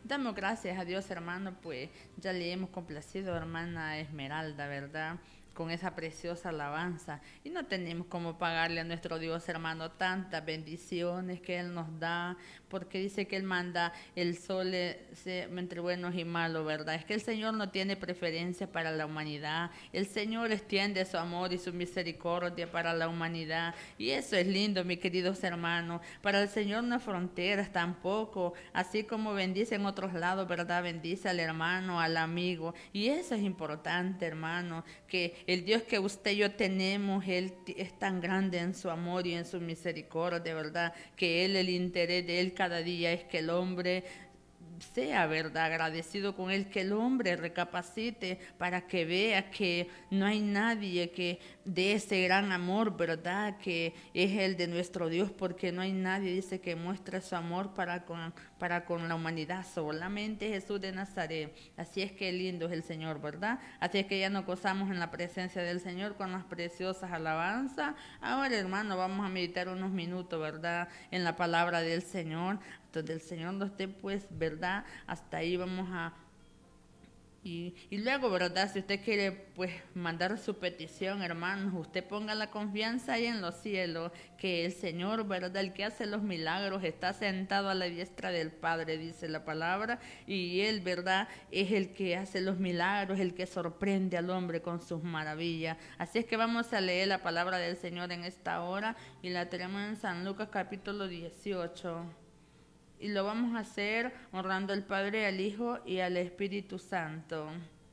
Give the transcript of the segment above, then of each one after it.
Damos gracias a Dios, hermano, pues ya le hemos complacido, hermana Esmeralda, ¿verdad? Con esa preciosa alabanza. Y no tenemos cómo pagarle a nuestro Dios, hermano, tantas bendiciones que Él nos da, porque dice que Él manda el sol entre buenos y malos, ¿verdad? Es que el Señor no tiene preferencia para la humanidad. El Señor extiende su amor y su misericordia para la humanidad. Y eso es lindo, mis queridos hermanos. Para el Señor no hay fronteras tampoco. Así como bendice en otros lados, ¿verdad? Bendice al hermano, al amigo. Y eso es importante, hermano, que el Dios que usted y yo tenemos, Él es tan grande en su amor y en su misericordia, de verdad, que Él, el interés de Él cada día es que el hombre sea, ¿verdad?, agradecido con Él, que el hombre recapacite para que vea que no hay nadie que de ese gran amor, ¿verdad?, que es el de nuestro Dios, porque no hay nadie, dice, que muestre su amor para con la humanidad, solamente Jesús de Nazaret. Así es que lindo es el Señor, ¿verdad? Así es que ya nos gozamos en la presencia del Señor con las preciosas alabanzas. Ahora, hermano, vamos a meditar unos minutos, ¿verdad?, en la palabra del Señor, donde el Señor nos dé, pues, verdad. Hasta ahí vamos a... Y luego, ¿verdad? Si usted quiere, pues, mandar su petición, hermanos, usted ponga la confianza ahí en los cielos, que el Señor, ¿verdad?, el que hace los milagros, está sentado a la diestra del Padre, dice la palabra, y Él, ¿verdad?, es el que hace los milagros, el que sorprende al hombre con sus maravillas. Así es que vamos a leer la palabra del Señor en esta hora, y la tenemos en San Lucas capítulo 18. Y lo vamos a hacer honrando al Padre, al Hijo y al Espíritu Santo.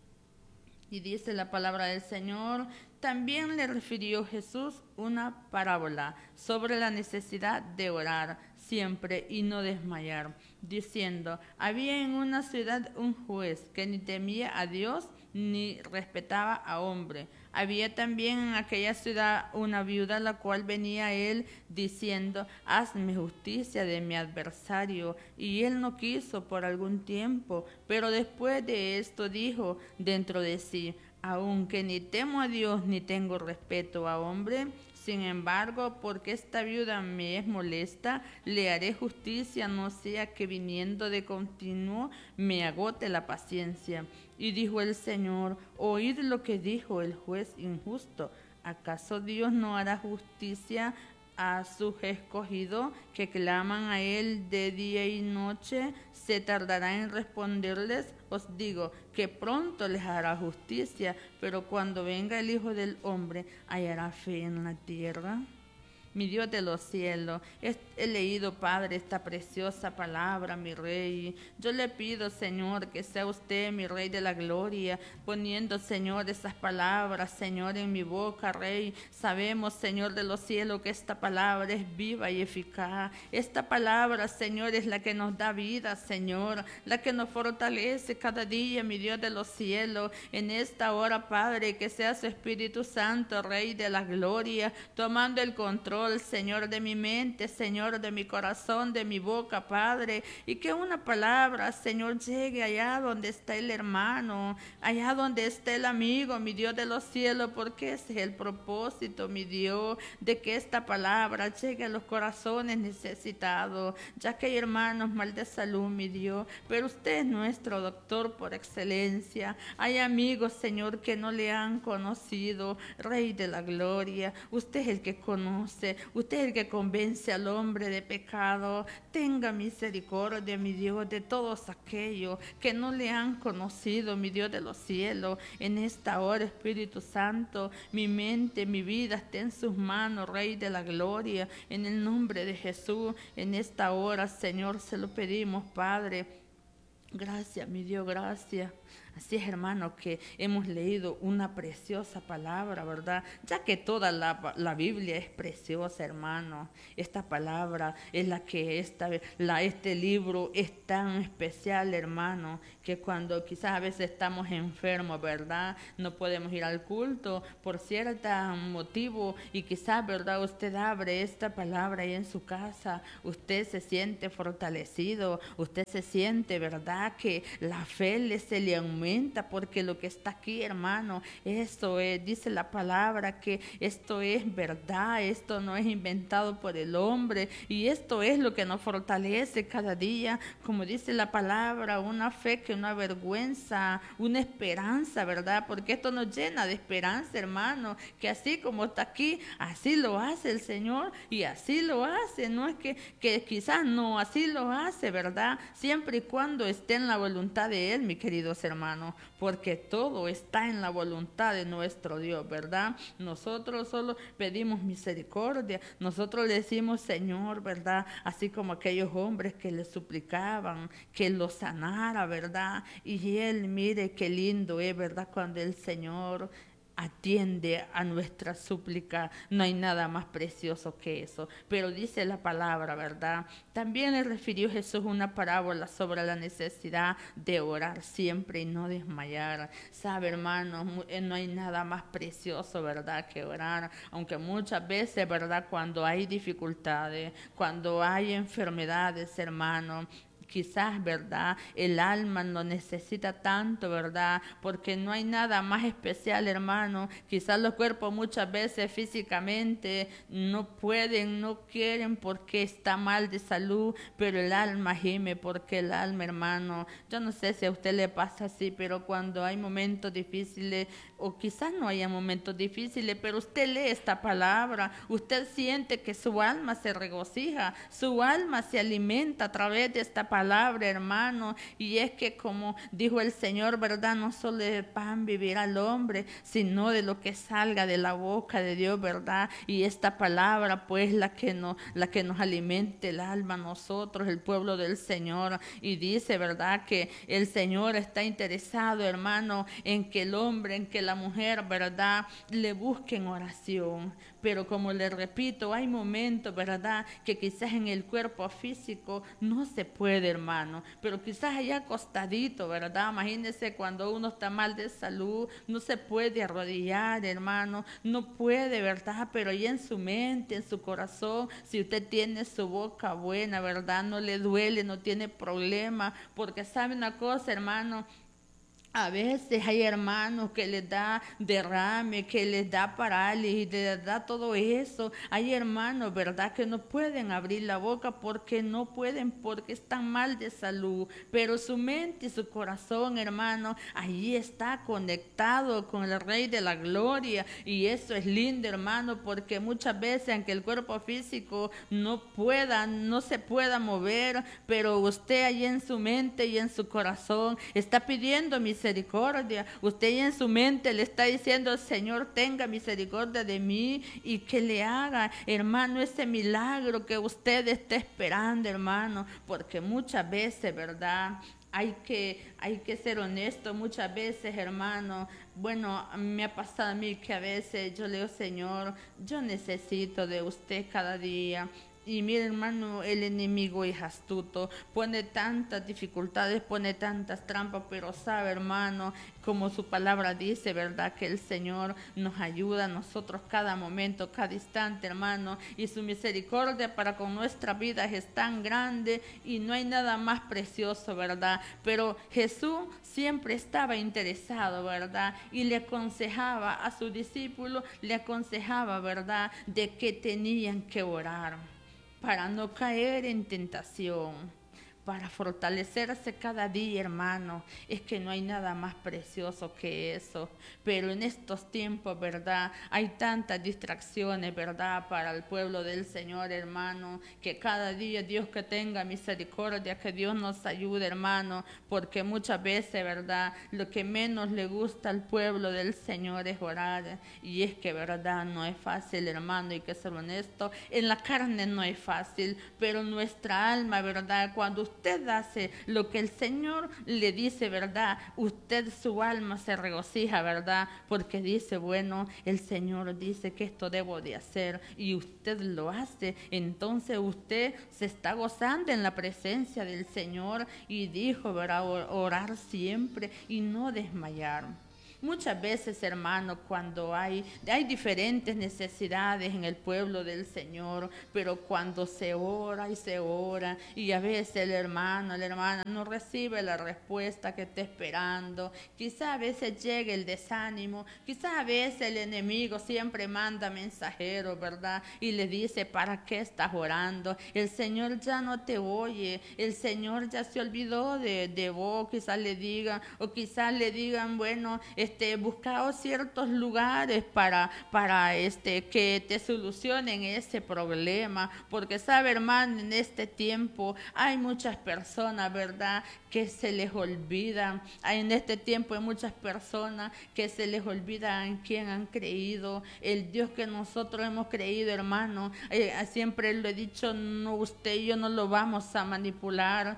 Y dice la palabra del Señor: también le refirió Jesús una parábola sobre la necesidad de orar siempre y no desmayar, diciendo: había en una ciudad un juez que ni temía a Dios ni respetaba a hombre. Había también en aquella ciudad una viuda, la cual venía a él diciendo: hazme justicia de mi adversario. Y él no quiso por algún tiempo, pero después de esto dijo dentro de sí: aunque ni temo a Dios ni tengo respeto a hombre, sin embargo, porque esta viuda me es molesta, le haré justicia, no sea que viniendo de continuo me agote la paciencia. Y dijo el Señor: oíd lo que dijo el juez injusto. ¿Acaso Dios no hará justicia a sus escogidos que claman a Él de día y noche? ¿Se tardará en responderles? Os digo que pronto les hará justicia. Pero cuando venga el Hijo del Hombre, ¿hallará fe en la tierra? Mi Dios de los cielos, he leído, Padre, esta preciosa palabra, mi Rey. Yo le pido, Señor, que sea usted, mi Rey de la gloria, poniendo, Señor, esas palabras, Señor, en mi boca, Rey. Sabemos, Señor de los cielos, que esta palabra es viva y eficaz. Esta palabra, Señor, es la que nos da vida, Señor, la que nos fortalece cada día, mi Dios de los cielos. En esta hora, Padre, que sea su Espíritu Santo, Rey de la gloria, tomando el control, Señor, de mi mente, Señor, de mi corazón, de mi boca, Padre, y que una palabra, Señor, llegue allá donde está el hermano, allá donde está el amigo, mi Dios de los cielos, porque ese es el propósito, mi Dios, de que esta palabra llegue a los corazones necesitados, ya que hay hermanos mal de salud, mi Dios, pero usted es nuestro doctor por excelencia. Hay amigos, Señor, que no le han conocido, Rey de la gloria. Usted es el que conoce, usted es el que convence al hombre de pecado. Tenga misericordia, mi Dios, de todos aquellos que no le han conocido, mi Dios de los cielos. En esta hora, Espíritu Santo, mi mente, mi vida está en sus manos, Rey de la gloria. En el nombre de Jesús, en esta hora, Señor, se lo pedimos, Padre. Gracias, mi Dios, gracias. Así es, hermano, que hemos leído una preciosa palabra, ¿verdad? Ya que toda la Biblia es preciosa, hermano. Esta palabra es la que este libro es tan especial, hermano, que cuando quizás a veces estamos enfermos, ¿verdad? No podemos ir al culto por cierto motivo y quizás, ¿verdad? Usted abre esta palabra ahí en su casa, usted se siente fortalecido, usted se siente, ¿verdad?, que la fe se le aumenta aumenta, porque lo que está aquí, hermano, esto es, dice la palabra, que esto es verdad, esto no es inventado por el hombre, y esto es lo que nos fortalece cada día, como dice la palabra, una fe que una vergüenza, una esperanza, ¿verdad? Porque esto nos llena de esperanza, hermano, que así como está aquí, así lo hace el Señor, y así lo hace, no es que quizás no, así lo hace, ¿verdad? Siempre y cuando esté en la voluntad de Él, mis queridos hermanos, porque todo está en la voluntad de nuestro Dios, ¿verdad? Nosotros solo pedimos misericordia, nosotros le decimos, Señor, ¿verdad? Así como aquellos hombres que le suplicaban que lo sanara, ¿verdad? Y Él, mire qué lindo es, ¿verdad? Cuando el Señor atiende a nuestra súplica, no hay nada más precioso que eso. Pero dice la palabra, ¿verdad? También le refirió Jesús una parábola sobre la necesidad de orar siempre y no desmayar. Sabe, hermanos, no hay nada más precioso, ¿verdad?, que orar, aunque muchas veces, ¿verdad?, cuando hay dificultades, cuando hay enfermedades, hermanos, quizás, ¿verdad?, el alma no necesita tanto, ¿verdad?, porque no hay nada más especial, hermano. Quizás los cuerpos muchas veces físicamente no pueden, no quieren porque está mal de salud, pero el alma gime porque el alma, hermano, yo no sé si a usted le pasa así, pero cuando hay momentos difíciles, o quizás no haya momentos difíciles, pero usted lee esta palabra, usted siente que su alma se regocija, su alma se alimenta a través de esta palabra, hermano, y es que como dijo el Señor, ¿verdad?, no solo de pan vivirá el hombre, sino de lo que salga de la boca de Dios, ¿verdad? Y esta palabra, pues, la que nos alimente el alma a nosotros, el pueblo del Señor, y dice, ¿verdad?, que el Señor está interesado, hermano, en que el hombre, en que la mujer, ¿verdad?, le busquen oración. Pero como le repito, hay momentos, ¿verdad?, que quizás en el cuerpo físico no se puede, hermano, pero quizás allá acostadito, ¿verdad? Imagínese cuando uno está mal de salud, no se puede arrodillar, hermano, no puede, ¿verdad? Pero ahí en su mente, en su corazón, si usted tiene su boca buena, ¿verdad?, no le duele, no tiene problema, porque sabe una cosa, hermano, a veces hay hermanos que les da derrame, que les da parálisis, les da todo eso. Hay hermanos, ¿verdad?, que no pueden abrir la boca porque no pueden, porque están mal de salud. Pero su mente y su corazón, hermano, ahí está conectado con el Rey de la Gloria. Y eso es lindo, hermano, porque muchas veces, aunque el cuerpo físico no se pueda mover, pero usted ahí en su mente y en su corazón está pidiendo misericordia. Usted en su mente le está diciendo, Señor, tenga misericordia de mí, y que le haga, hermano, ese milagro que usted está esperando, hermano, porque muchas veces, ¿verdad?, hay que ser honesto. Muchas veces, hermano, bueno, me ha pasado a mí que a veces yo le digo, Señor, yo necesito de usted cada día. Y mire, hermano, el enemigo es astuto, pone tantas dificultades, pone tantas trampas, pero sabe, hermano, como su palabra dice, ¿verdad?, que el Señor nos ayuda a nosotros cada momento, cada instante, hermano, y su misericordia para con nuestra vida es tan grande y no hay nada más precioso, ¿verdad? Pero Jesús siempre estaba interesado, ¿verdad?, y le aconsejaba a sus discípulos, le aconsejaba, ¿verdad?, de que tenían que orar para no caer en tentación, para fortalecerse cada día, hermano. Es que no hay nada más precioso que eso. Pero en estos tiempos, ¿verdad?, hay tantas distracciones, ¿verdad?, para el pueblo del Señor, hermano, que cada día Dios que tenga misericordia, que Dios nos ayude, hermano, porque muchas veces, ¿verdad?, lo que menos le gusta al pueblo del Señor es orar. Y es que, ¿verdad?, no es fácil, hermano, y que ser honesto, en la carne no es fácil, pero nuestra alma, ¿verdad?, cuando usted hace lo que el Señor le dice, ¿verdad?, usted, su alma se regocija, ¿verdad?, porque dice, bueno, el Señor dice que esto debo de hacer y usted lo hace, entonces usted se está gozando en la presencia del Señor. Y dijo, ¿verdad?, orar siempre y no desmayar. Muchas veces, hermano, cuando hay diferentes necesidades en el pueblo del Señor, pero cuando se ora y a veces el hermano, la hermana no recibe la respuesta que está esperando, quizá a veces llegue el desánimo, quizá a veces el enemigo siempre manda mensajeros, ¿verdad? Y le dice, ¿para qué estás orando? El Señor ya no te oye, el Señor ya se olvidó de vos, quizás le digan, o quizás le digan, bueno, buscado ciertos lugares para que te solucionen ese problema, porque sabe, hermano, en este tiempo hay muchas personas, ¿verdad?, que se les olvida. En este tiempo hay muchas personas que se les olvida en quién han creído, el Dios que nosotros hemos creído, hermano. Siempre lo he dicho, no, usted y yo no lo vamos a manipular,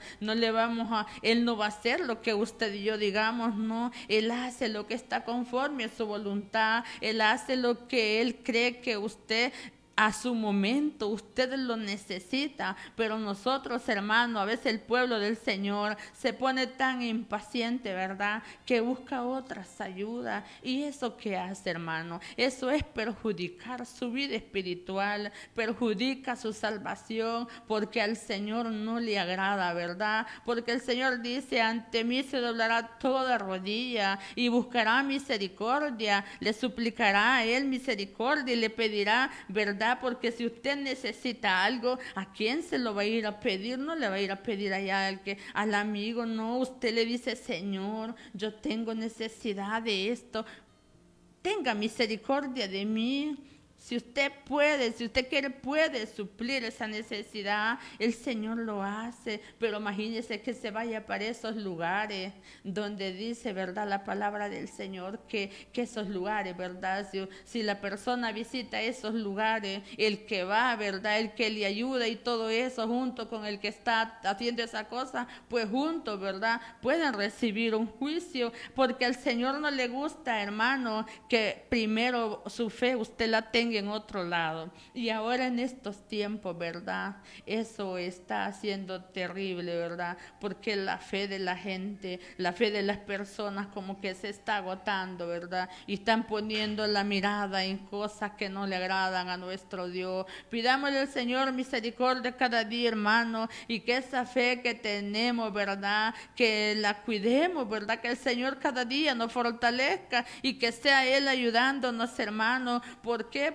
Él no va a hacer lo que usted y yo digamos, no, Él hace lo que está conforme a su voluntad, Él hace lo que Él cree que usted a su momento, usted lo necesita, pero nosotros, hermano, a veces el pueblo del Señor se pone tan impaciente, ¿verdad?, que busca otras ayudas, y eso que hace, hermano, eso es perjudicar su vida espiritual, perjudica su salvación, porque al Señor no le agrada, ¿verdad?, porque el Señor dice, ante mí se doblará toda rodilla y buscará misericordia, le suplicará a Él misericordia y le pedirá, ¿verdad?, porque si usted necesita algo, ¿a quién se lo va a ir a pedir? No le va a ir a pedir allá al amigo, no, usted le dice, Señor, yo tengo necesidad de esto, tenga misericordia de mí. Si usted puede, si usted quiere, puede suplir esa necesidad, el Señor lo hace, pero imagínese que se vaya para esos lugares donde dice, ¿verdad?, la palabra del Señor, que esos lugares, ¿verdad?, si la persona visita esos lugares, el que va, ¿verdad?, el que le ayuda y todo eso, junto con el que está haciendo esa cosa, pues juntos, ¿verdad?, pueden recibir un juicio, porque al Señor no le gusta, hermano, que primero su fe usted la tenga en otro lado. Y ahora en estos tiempos, ¿verdad?, eso está siendo terrible, ¿verdad?, porque la fe de la gente, la fe de las personas como que se está agotando, ¿verdad?, y están poniendo la mirada en cosas que no le agradan a nuestro Dios. Pidámosle al Señor misericordia cada día, hermano, y que esa fe que tenemos, ¿verdad?, que la cuidemos, ¿verdad?, que el Señor cada día nos fortalezca y que sea Él ayudándonos, hermano. ¿Por qué?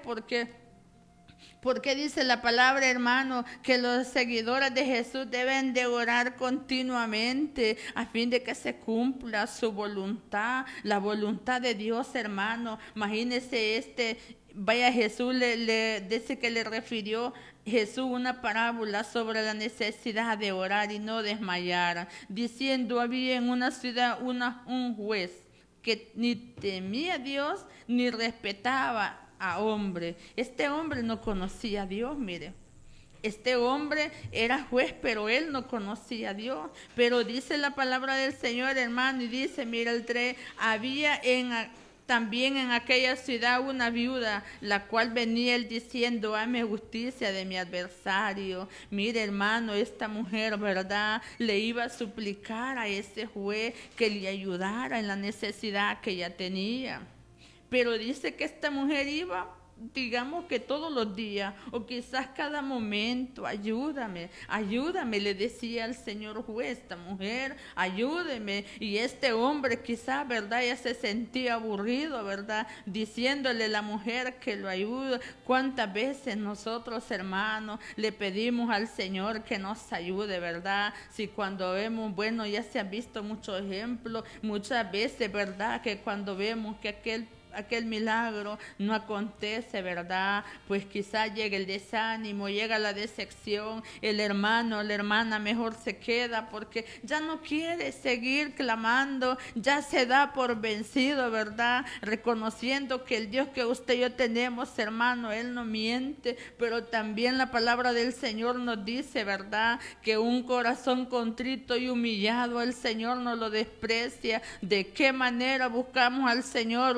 Porque dice la palabra, hermano, que los seguidores de Jesús deben de orar continuamente a fin de que se cumpla su voluntad, la voluntad de Dios, hermano. Imagínese vaya, Jesús le dice que le refirió Jesús una parábola sobre la necesidad de orar y no desmayar, diciendo, había en una ciudad un juez que ni temía a Dios ni respetaba a hombre. Este hombre no conocía a Dios, mire. Este hombre era juez, pero él no conocía a Dios. Pero dice la palabra del Señor, hermano, y dice, mira el 3, había también en aquella ciudad una viuda, la cual venía él diciendo, hame justicia de mi adversario. Mire, hermano, esta mujer, ¿verdad?, le iba a suplicar a ese juez que le ayudara en la necesidad que ella tenía. Pero dice que esta mujer iba, digamos que todos los días, o quizás cada momento, ayúdame, le decía al señor juez, esta mujer, ayúdeme. Y este hombre quizás, ¿verdad?, ya se sentía aburrido, ¿verdad?, diciéndole la mujer que lo ayude. ¿Cuántas veces nosotros, hermanos, le pedimos al Señor que nos ayude, ¿verdad? Si cuando vemos, bueno, ya se han visto muchos ejemplos, muchas veces, ¿verdad?, que cuando vemos que aquel milagro no acontece, ¿verdad?, pues quizás llegue el desánimo, llega la decepción, el hermano, la hermana mejor se queda porque ya no quiere seguir clamando, ya se da por vencido, ¿verdad?, reconociendo que el Dios que usted y yo tenemos, hermano, Él no miente, pero también la palabra del Señor nos dice, ¿verdad?, que un corazón contrito y humillado el Señor no lo desprecia. ¿De qué manera buscamos al Señor usted y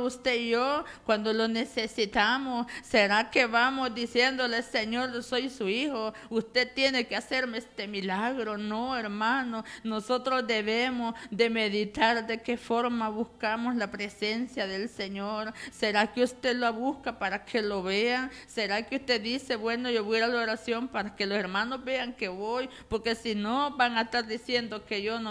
yo cuando lo necesitamos? ¿Será que vamos diciéndole, Señor, yo soy su hijo, usted tiene que hacerme este milagro? No, hermano, nosotros debemos de meditar de qué forma buscamos la presencia del Señor. ¿Será que usted la busca para que lo vean? ¿Será que usted dice, bueno, yo voy a la oración para que los hermanos vean que voy? Porque si no, van a estar diciendo que yo no